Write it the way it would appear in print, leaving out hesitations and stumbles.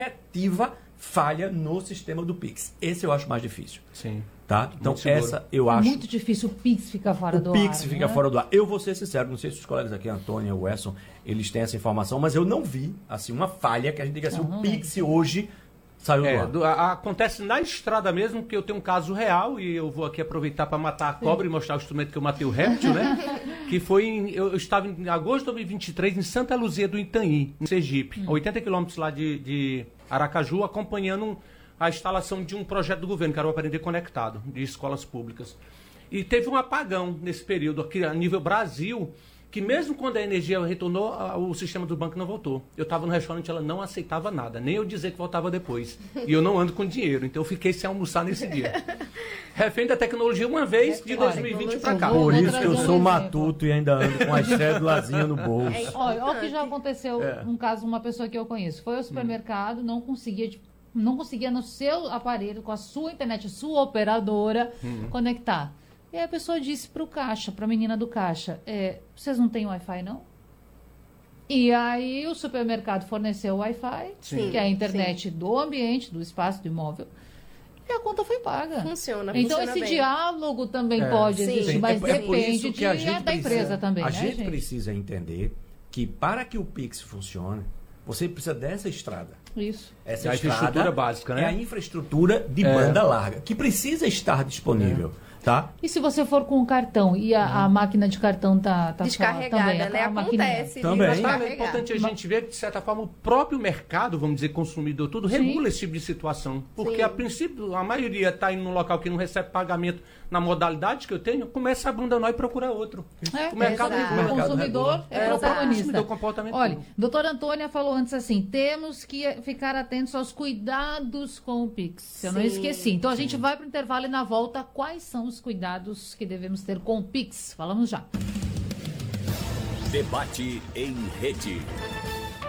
efetiva falha no sistema do Pix. Esse eu acho mais difícil. Sim. Tá? Então, essa eu acho... muito difícil o Pix ficar fora do ar. O Pix fica fora do ar. Eu vou ser sincero, não sei se os colegas aqui, a Antônia e o Wesson, eles têm essa informação, mas eu não vi, assim, uma falha que a gente diga assim, o Pix hoje saiu do ar. Acontece na estrada mesmo, que eu tenho um caso real, e eu vou aqui aproveitar para matar a cobra e mostrar o instrumento que eu matei o réptil, né? Que foi, eu estava em agosto de 2023 em Santa Luzia do Itanhi, em Sergipe, a 80 quilômetros lá de Aracaju, acompanhando a instalação de um projeto do governo, que era o Aprender Conectado, de escolas públicas. E teve um apagão nesse período aqui a nível Brasil, que mesmo quando a energia retornou, o sistema do banco não voltou. Eu estava no restaurante, ela não aceitava nada, nem eu dizer que voltava depois. E eu não ando com dinheiro, então eu fiquei sem almoçar nesse dia. Refém da tecnologia uma vez, de 2020 para cá. Por isso que eu sou matuto e ainda ando com as cédulazinhas no bolso. Olha o que já aconteceu, um caso, uma pessoa que eu conheço. Foi ao supermercado, não conseguia no seu aparelho, com a sua internet, sua operadora, conectar. E aí a pessoa disse para o caixa, para a menina do caixa, vocês não têm Wi-Fi, não? E aí o supermercado forneceu o Wi-Fi, que é a internet do ambiente, do espaço, do imóvel, e a conta foi paga. Funciona Então esse bem. diálogo também pode existir, mas depende da empresa também. A né, gente precisa entender que para que o Pix funcione, você precisa dessa estrada. Isso. Essa é a infraestrutura básica, né? É a infraestrutura de banda larga, que precisa estar disponível. Tá? E se você for com o cartão e a máquina de cartão tá descarregada, também, né? Acontece. Também. Mas é importante a gente ver que, de certa forma, o próprio mercado, vamos dizer, consumidor, tudo regula esse tipo de situação. Porque, a princípio, a maioria está indo num local que não recebe pagamento na modalidade que eu tenho, começa a abandonar e procurar outro. O mercado o consumidor é protagonista. Comportamento. Olha, doutora Antônia falou antes assim, temos que ficar atentos aos cuidados com o Pix. Eu não esqueci. Então a gente vai para o intervalo e na volta, quais são os cuidados que devemos ter com o Pix? Falamos já. Debate em rede.